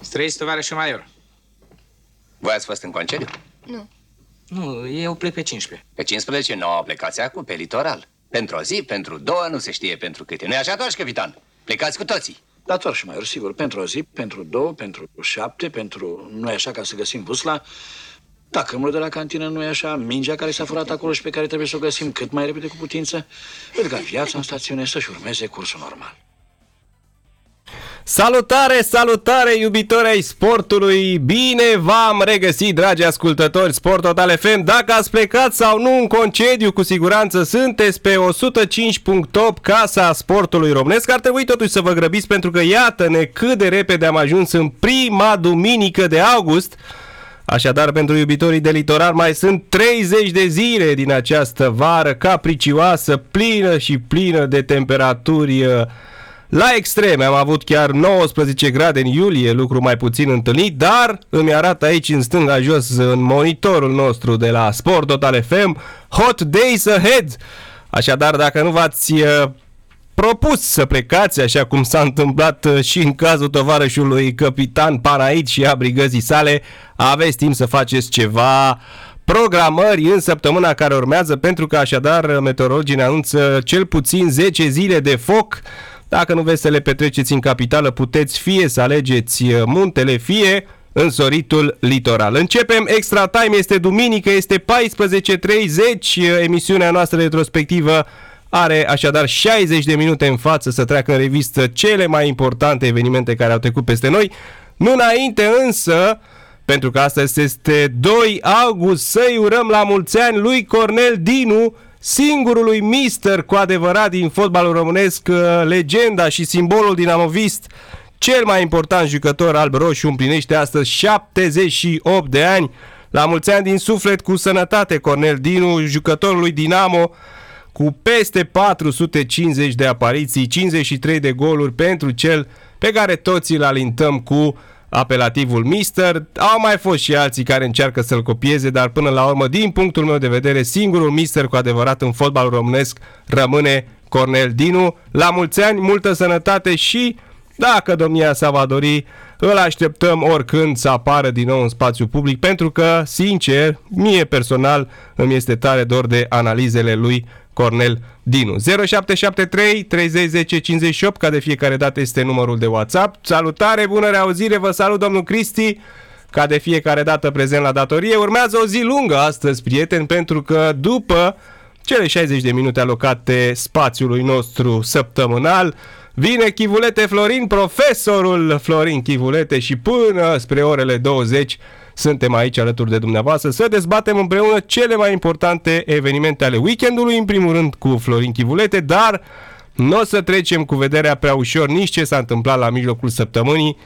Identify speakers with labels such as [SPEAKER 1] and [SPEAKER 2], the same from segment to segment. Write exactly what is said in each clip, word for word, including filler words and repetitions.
[SPEAKER 1] Trăiți, tovarășul major.
[SPEAKER 2] Voi ați fost în concediu?
[SPEAKER 3] Nu.
[SPEAKER 1] Nu, eu plec pe cincisprezece.
[SPEAKER 2] Pe cincisprezece? Nu, plecați acum, pe litoral. Pentru o zi, pentru două, nu se știe pentru câte. Nu-i așa, doar, capitan? Plecați cu toții.
[SPEAKER 4] Da, toar și mai sigur, pentru o zi, pentru două, pentru șapte, pentru... Nu-i așa, ca să găsim busla. Dacă mă de la cantină nu e așa, mingea care s-a furat acolo și pe care trebuie să o găsim cât mai repede cu putință, pentru ca viața în stațiune să-și urmeze cursul normal.
[SPEAKER 5] Salutare, salutare, iubitori ai sportului! Bine v-am regăsit, dragi ascultători Sport Total F M. Dacă ați plecat sau nu în concediu, cu siguranță sunteți pe o sută cinci punct opt, Casa Sportului Românesc. Ar trebui totuși să vă grăbiți, pentru că iată-ne cât de repede am ajuns în prima duminică de august. Așadar, pentru iubitorii de litoral mai sunt treizeci de zile din această vară capricioasă, plină și plină de temperaturi la extreme. Am avut chiar nouăsprezece grade în iulie, lucru mai puțin întâlnit, dar îmi arată aici în stânga jos în monitorul nostru de la Sport Total F M Hot Days Ahead. Așadar, dacă nu v-ați propus să plecați, așa cum s-a întâmplat și în cazul tovarășului capitan Panait și a brigăzii sale, aveți timp să faceți ceva programări în săptămâna care urmează, pentru că așadar meteorologii ne anunță cel puțin zece zile de foc. Dacă nu veți să le petreceți în capitală, puteți fie să alegeți muntele, fie însoritul litoral. Începem Extra Time, este duminică, este paisprezece treizeci, emisiunea noastră retrospectivă are așadar șaizeci de minute în față să treacă în revistă cele mai importante evenimente care au trecut peste noi. Nu înainte însă, pentru că astăzi este doi august, să-i urăm la mulți ani lui Cornel Dinu, singurului mister cu adevărat din fotbalul românesc, legenda și simbolul dinamovist, cel mai important jucător alb-roșu, împlinește astăzi șaptezeci și opt de ani. La mulți ani din suflet, cu sănătate, Cornel Dinu, jucătorul lui Dinamo, cu peste patru sute cincizeci de apariții, cincizeci și trei de goluri, pentru cel pe care toți îl alintăm cu apelativul mister. Au mai fost și alții care încearcă să-l copieze, dar până la urmă, din punctul meu de vedere, singurul mister cu adevărat în fotbalul românesc rămâne Cornel Dinu. La mulți ani, multă sănătate și, dacă domnia sa va dori, îl așteptăm oricând să apară din nou în spațiu public, pentru că, sincer, mie personal îmi este tare dor de analizele lui Cornel Dinu. zero șapte șapte trei treizeci zece cincizeci și opt, ca de fiecare dată, este numărul de WhatsApp. Salutare, bună reauzire, vă salut, domnul Cristi, ca de fiecare dată prezent la datorie. Urmează o zi lungă astăzi, prieteni, pentru că după cele șaizeci de minute alocate spațiului nostru săptămânal, vine Chivulete Florin, profesorul Florin Chivulete, și până spre orele douăzeci suntem aici alături de dumneavoastră să dezbatem împreună cele mai importante evenimente ale weekendului, în primul rând cu Florin Chivulete, dar nu o să trecem cu vederea prea ușor nici ce s-a întâmplat la mijlocul săptămânii,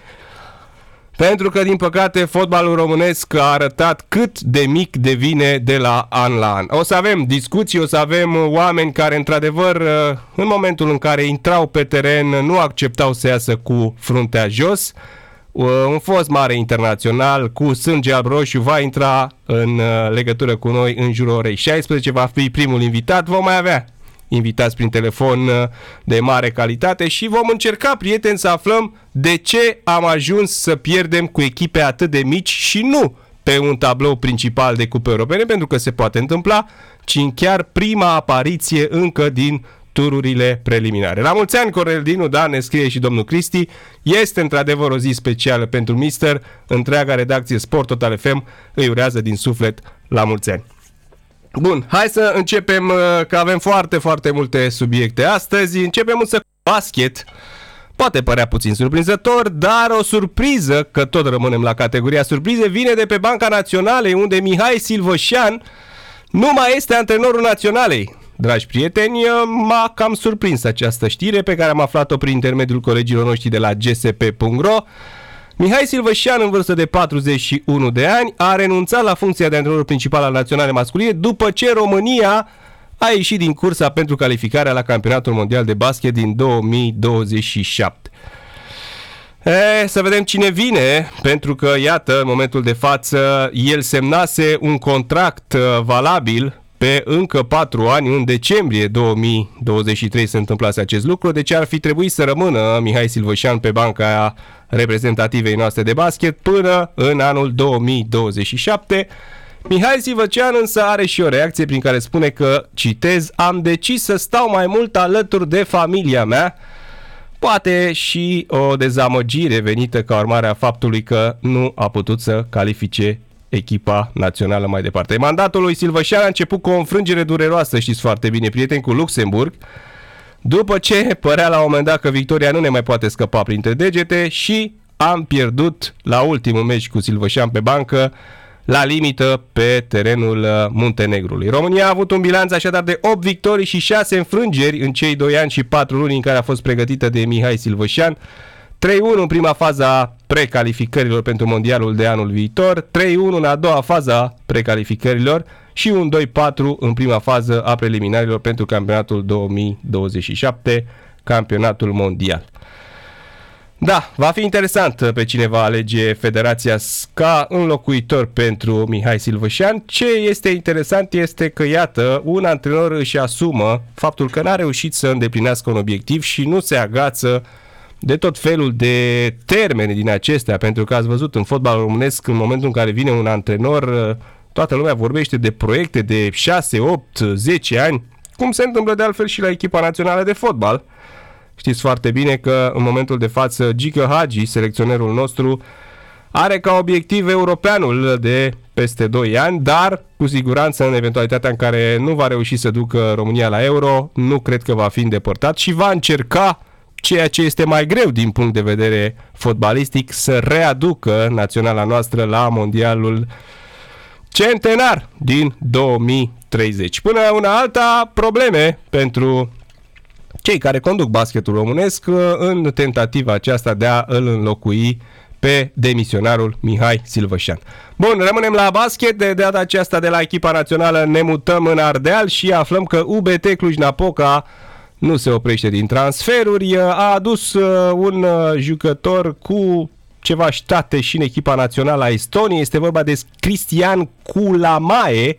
[SPEAKER 5] pentru că, din păcate, fotbalul românesc a arătat cât de mic devine de la an la an. O să avem discuții, o să avem oameni care, într-adevăr, în momentul în care intrau pe teren, nu acceptau să iasă cu fruntea jos. Un fost mare internațional cu sânge alb-roșu va intra în legătură cu noi în jurul orei șaisprezece, va fi primul invitat. Vom mai avea invitați prin telefon de mare calitate și vom încerca, prieteni, să aflăm de ce am ajuns să pierdem cu echipe atât de mici și nu pe un tablou principal de cupe europene, pentru că se poate întâmpla, ci în chiar prima apariție încă din tururile preliminare. La mulți ani, Cornel Dinu, da, ne scrie și domnul Cristi. Este într-adevăr o zi specială pentru mister. Întreaga redacție Sport Total F M îi urează din suflet la mulți ani. Bun, hai să începem, că avem foarte, foarte multe subiecte astăzi. Începem însă cu basket. Poate părea puțin surprinzător, dar o surpriză, că tot rămânem la categoria surprize, vine de pe Banca Naționalei, unde Mihai Silvășan nu mai este antrenorul naționalei. Dragi prieteni, m-a cam surprins această știre, pe care am aflat-o prin intermediul colegilor noștri de la g s p punct r o. Mihai Silvășan, în vârstă de patruzeci și unu de ani, a renunțat la funcția de antrenor principal al naționalei masculine după ce România a ieșit din cursa pentru calificarea la Campionatul Mondial de Basket din două mii douăzeci și șapte. E, să vedem cine vine, pentru că, iată, în momentul de față, el semnase un contract valabil pe încă patru ani, în decembrie două mii douăzeci și trei se întâmplase acest lucru, deci ar fi trebuit să rămână Mihai Silvășan pe banca reprezentativei noastre de basket până în anul două mii douăzeci și șapte. Mihai Silvășan însă are și o reacție prin care spune că, citez, am decis să stau mai mult alături de familia mea, poate și o dezamăgire venită ca urmare a faptului că nu a putut să califice echipa națională mai departe. Mandatul lui Silvășan a început cu o înfrângere dureroasă, știți foarte bine, prieteni, cu Luxemburg, după ce părea la un moment dat că victoria nu ne mai poate scăpa printre degete și am pierdut la ultimul meci cu Silvășan pe bancă, la limită pe terenul Muntenegrului. România a avut un bilanț așadar de opt victorii și șase înfrângeri în cei doi ani și patru luni în care a fost pregătită de Mihai Silvășan. trei unu în prima fază a precalificărilor pentru mondialul de anul viitor, trei unu în a doua fază a precalificărilor și un doi patru în prima fază a preliminarilor pentru campionatul două mii douăzeci și șapte, campionatul mondial. Da, va fi interesant pe cine va alege Federația ca înlocuitor pentru Mihai Silvășan. Ce este interesant este că, iată, un antrenor își asumă faptul că n-a reușit să îndeplinească un obiectiv și nu se agață de tot felul de termene din acestea, pentru că ați văzut în fotbalul românesc, în momentul în care vine un antrenor, toată lumea vorbește de proiecte de șase, opt, zece ani, cum se întâmplă de altfel și la echipa națională de fotbal. Știți foarte bine că în momentul de față Gică Hagi, selecționerul nostru, are ca obiectiv europeanul de peste doi ani, dar cu siguranță în eventualitatea în care nu va reuși să ducă România la Euro, nu cred că va fi îndepărtat și va încerca, ceea ce este mai greu din punct de vedere fotbalistic, să readucă naționala noastră la mondialul centenar din două mii treizeci. Până una alta, probleme pentru cei care conduc basketul românesc în tentativa aceasta de a îl înlocui pe demisionarul Mihai Silvășan. Bun, rămânem la basket, de data aceasta de la echipa națională ne mutăm în Ardeal și aflăm că U B T Cluj-Napoca nu se oprește din transferuri, a adus un jucător cu ceva state și în echipa națională a Estoniei, este vorba de Cristian Kulamae,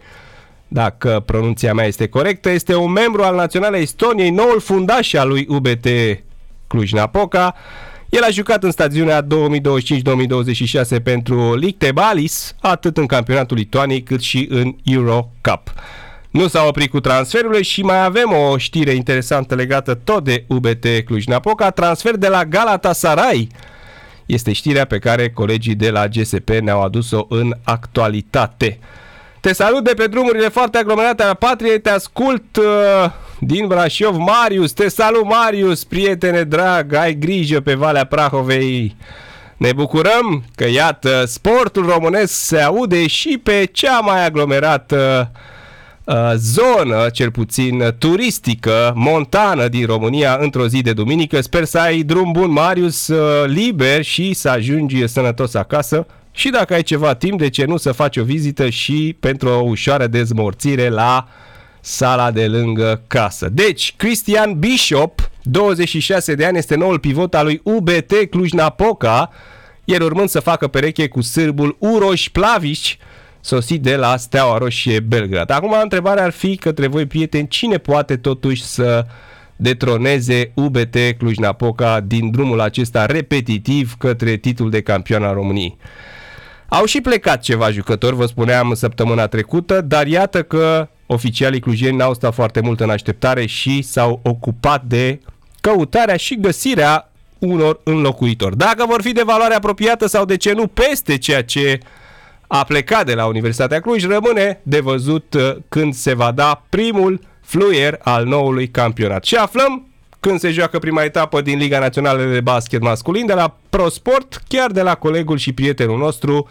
[SPEAKER 5] dacă pronunția mea este corectă, este un membru al Naționalei Estoniei, noul fundaș al lui U B T Cluj-Napoca. El a jucat în stagiunea două mii douăzeci și cinci două mii douăzeci și șase pentru Liktebalis, atât în campionatul Lituaniei cât și în Euro Cup. Nu s-a oprit cu transferurile și mai avem o știre interesantă legată tot de U B T Cluj-Napoca, transfer de la Galatasaray. Este știrea pe care colegii de la G S P ne-au adus-o în actualitate. Te salut de pe drumurile foarte aglomerate ale Patriei, te ascult uh, din Brașov, Marius. Te salut, Marius, prietene drag, ai grijă pe Valea Prahovei. Ne bucurăm că, iată, sportul românesc se aude și pe cea mai aglomerată uh, zonă, cel puțin turistică, montană din România, într-o zi de duminică. Sper să ai drum bun, Marius, uh, liber și să ajungi sănătos acasă. Și dacă ai ceva timp, de ce nu să faci o vizită și pentru o ușoară dezmorțire la sala de lângă casă. Deci, Cristian Bishop, douăzeci și șase de ani, este noul pivot al lui U B T Cluj-Napoca, el urmând să facă pereche cu sârbul Uroš Plavić, sosit de la Steaua Roșie Belgrad. Acum, întrebarea ar fi către voi, prieteni, cine poate totuși să detroneze U B T Cluj-Napoca din drumul acesta repetitiv către titlul de campion al României? Au și plecat ceva jucători, vă spuneam săptămâna trecută, dar iată că oficialii clujeni n-au stat foarte mult în așteptare și s-au ocupat de căutarea și găsirea unor înlocuitori. Dacă vor fi de valoare apropiată sau, de ce nu, peste ceea ce a plecat de la Universitatea Cluj, rămâne de văzut când se va da primul fluier al noului campionat. Și aflăm când se joacă prima etapă din Liga Națională de Basket Masculin de la ProSport, chiar de la colegul și prietenul nostru,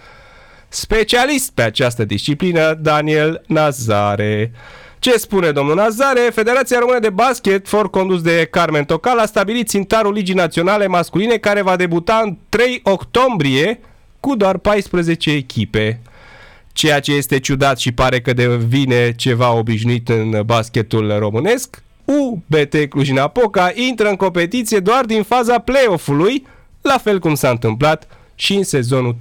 [SPEAKER 5] specialist pe această disciplină, Daniel Nazare. Ce spune domnul Nazare? Federația Română de Basket, for condus de Carmen Tocal, a stabilit țintarul Ligii Naționale Masculine, care va debuta în trei octombrie cu doar paisprezece echipe. Ceea ce este ciudat și pare că devine ceva obișnuit în basketul românesc, U B T Cluj-Napoca intră în competiție doar din faza play-off-ului, la fel cum s-a întâmplat și în sezonul